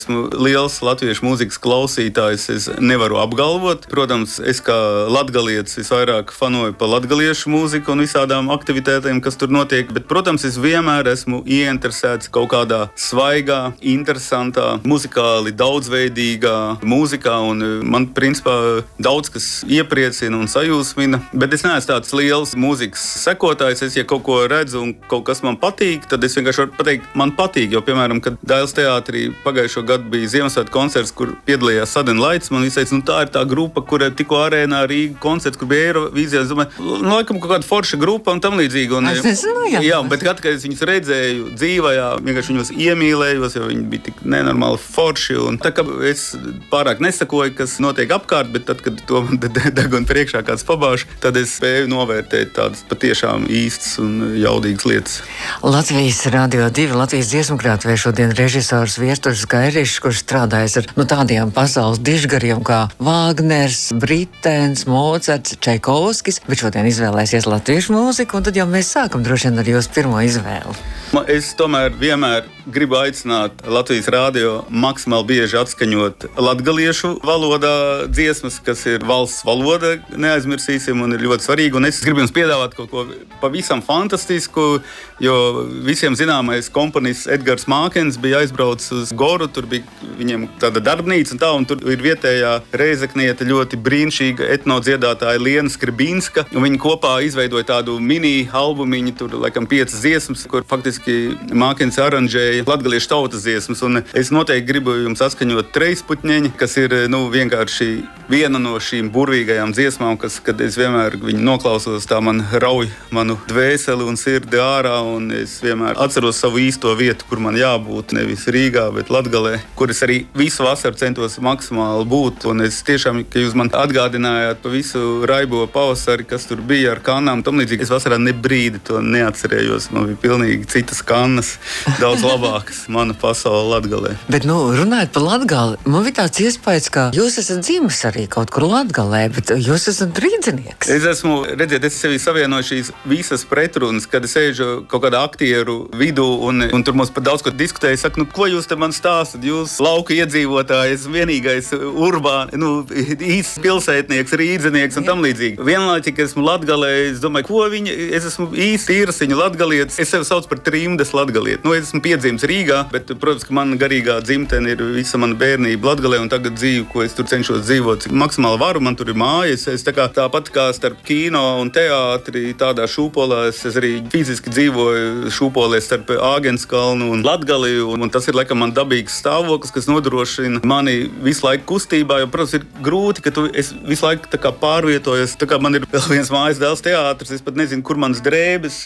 Esmu liels latviešu mūzikas klausītājs, es nevaru apgalvot. Protams, es kā latgalietis visvairāk fanoju pa latgaliešu mūziku un visādām aktivitātēm, kas tur notiek, bet, protams, es vienmēr esmu ieinteresēts kaut kādā svaigā, interesantā, muzikāli daudzveidīgā mūzikā, un man, principā, daudz kas iepriecina un sajūsmina, bet es neesmu tāds liels mūzikas sekotājs. Es, ja kaut ko redzu un kaut kas man patīk, tad es vienkārši varu pateikt, man patīk, jo, piemēram, kad Dailes teātrī pagājušo gadu bija Ziemassvētku koncerts, kur piedalījās Sudden Lights. Man viņš teica, tā ir tā grupa, kura tikko arēnā Rīga koncerts, kur bija Eirovīzijā. Es domāju, laikam kaut kāda forša grupa un tam līdzīgi. Un, jā, bet kad es viņus redzēju dzīvajā, vienkārši viņos iemīlējos, jo viņi bija tik nenormāli forši. Un tā kā es pārāk nesakoju, kas notiek apkārt, bet tad, kad to man deguna priekšā kāds pabāž, tad es spēju novērtēt tādas patiešām īstas un jaudīgas lietas. Latvijas Radio 2, Latvijas dziesmukrātuvē šodien režisors Viesturs Gairišs, kurš strādājas ar tādiem pasaules dižgariem kā Vāgners, Britens, Mocarts, Čaikovskis, bet šodien izvēlēsies latviešu mūziku, un tad jau mēs sākam droši vien ar jūsu pirmo izvēli. Es tomēr vienmēr gribu aicināt Latvijas radio maksimāli bieži atskaņot latgaliešu valodā dziesmas, kas ir valsts valoda, neaizmirsīsim, un ir ļoti svarīgi. Un es gribu jums piedāvāt kaut ko pavisam fantastisku, jo visiem zināmais komponists Edgars Mākens bija aizbraucis uz Goru, tur bija viņiem tāda darbnīca un tur ir vietējā reizeknieta ļoti brīnišķīga etnodziedātāja Liena Skribinska, un viņi kopā izveidoja tādu mini albumiņu, tur laikam 5 dziesmas, kur faktiski Mākens aranžēja latgaliešu tautas dziesmas, un es noteikti gribu jums atskaņot Trejsputņeņi, kas ir, vienkārši viena no šīm burvīgajām dziesmām, kad es vienmēr viņu noklausos, tā man rauj manu dvēseli un sirdi ārā, un es vienmēr atceros savu īsto vietu, kur man jābūt, nevis Rīgā, bet Latgalē, kur es arī visu vasaru centos maksimāli būt, un es tiešām, ka jūs man atgādinājāt pa visu raibo pavasari, kas tur bija ar kannām, tam līdzīgi, es vasarā ne brīdi to neatcerējos, man bija pilnīgi citas kannas, daudz labākas, mana pasaule Latgalē. Bet, runājot par Latgali, man bija tāds iespējas, ka jūs esat dzimis arī kaut kur Latgalē, bet jūs esat rīdzinieks. Es esmu, redziet, es sevi savienoju šīs visas pretrunas, kad es sēžu kaut kādā aktieru vidū, un tur mums pat daudz ko diskutēja, saka, ko jūs te man stāstat, jūs lauka iedzīvotājs, vienīgais urbāni, īsts pilsētnieks, rīdzinieks un tam līdzīgi. Vienlaicīgi esmu Latgalē, es domāju, ko viņa, es esmu īsti tīrasiņu latgalietis, es sevi sauc par trimdes latgalieti. Es esmu piedzimis Rīgā, bet, protams, ka man garīgā dzimtene ir visa mana bērnība Latgalē, un tagad dzīve, ko es tur cenšos dzīvot, cik maksimāli varu, man tur ir mājas. Es tāpat kā starp kino un teātri, tādā šūpolā, es arī fiziski dzīvoju šūpolē starp Āgenskalnu un Latgali, un tas ir, laikam, man dabīgs stāvoklis, kas nodrošina mani visu laiku kustībā, jo, protams, ir grūti, ka es visu laiku tā kā pārvietojos, tā kā man ir vēl viens mājas Dailes teātris, es pat nezinu, kur manas drēbes,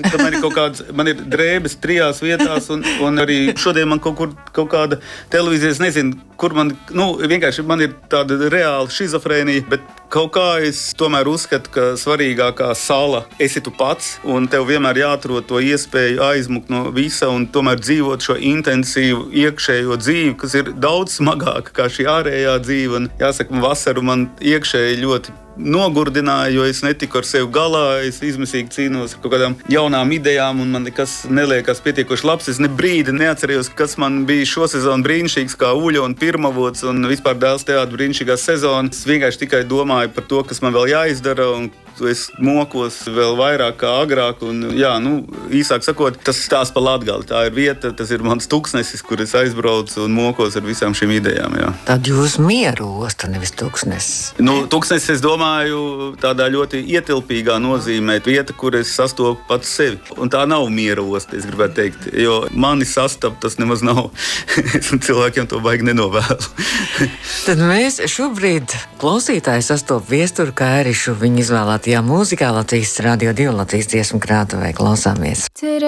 man ir drēbes 3 vietās, un arī šodien man kaut kāda televīzija, es nezinu, kur man, vienkārši man ir tāda reāla šizofrēnija, bet kaut kā es tomēr uzskatu, ka svarīgākā sala esi tu pats, un tev vienmēr jāatrod to iespēju aizmukt no visa un tomēr dzīvot šo intensīvu iekšējo dzīvi, kas ir daudz smagāka kā šī ārējā dzīve, un jāsaka, vasaru man iekšēji ļoti nogurdināja, jo es netiku ar sevi galā, es izmisīgi cīnos ar kaut kādām jaunām idejām, un man nekas neliekas pietiekoši labs. Es ne brīdi neatcerējos, kas man bija šo sezonu brīnišķīgs, kā Uļa un Pirmavots, un vispār Dailes teātra brīnišķīgā sezona. Es vienkārši tikai domāju par to, kas man vēl jāizdara, un es mokos vēl vairāk kā agrāk, un īsāk sakot, tas stāsts par Latgali. Tā ir vieta, tas ir mans tuksnesis, kur es aizbraucu un mokos ar visām šīm idejām, jā. Tad jūs mieru osta, nevis tuksnesis. Tuksnesis, es domāju, tādā ļoti ietilpīgā nozīmē vieta, kur es sastopu pats sevi. Un tā nav miera osta, es gribētu teikt, jo mani sastapt tas nemaz nav. Es cilvēkiem to baigi nenovēlu. Tad mēs šobrīd klausītāji sastopu Viesturu Gairišu, viņa izvēlētajā mūzikā Latvijas Radio 2, Latvijas dziesmukrātuvē klausāmies.